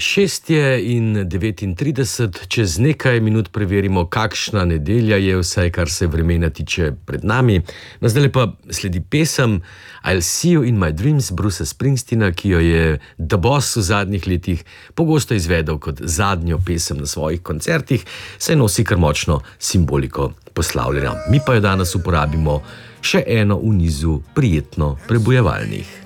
6:39, čez nekaj minut preverimo, kakšna nedelja je, vsaj kar se vremena tiče pred nami. No, zdaj pa sledi pesem I'll See You in My Dreams Brucea Springsteena, ki jo je The Boss v zadnjih letih pogosto izvedel kot zadnjo pesem na svojih koncertih, saj nosi kar močno simboliko poslavljanja. Mi pa jo danes uporabimo še eno v nizu prijetno prebujevalnih.